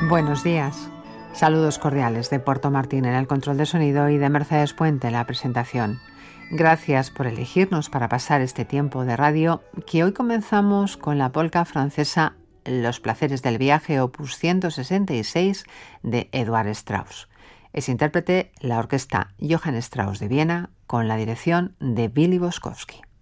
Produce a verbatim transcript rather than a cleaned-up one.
Buenos días. Saludos cordiales de Puerto Martín en el control de sonido y de Mercedes Puente en la presentación. Gracias por elegirnos para pasar este tiempo de radio, que hoy comenzamos con la polca francesa Los placeres del viaje, opus ciento sesenta y seis de Eduard Strauss. Es intérprete la orquesta Johann Strauss de Viena con la dirección de Billy Boskovsky.